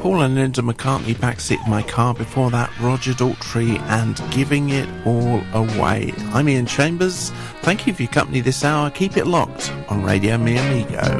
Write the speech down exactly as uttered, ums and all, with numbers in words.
Paul and Linda McCartney, Backseat of My Car. Before that, Roger Daltrey and Giving It All Away. I'm Ian Chambers. Thank you for your company this hour. Keep it locked on Radio Mi Amigo.